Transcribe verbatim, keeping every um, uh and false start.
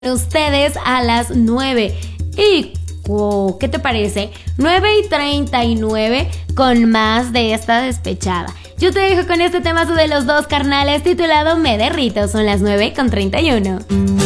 ustedes a las nueve. Y oh, ¿qué te parece? nueve y treinta y nueve con más de esta despechada. Yo te dejo con este temazo de Los Dos Carnales titulado Me Derrito. Son las nueve con treinta y uno.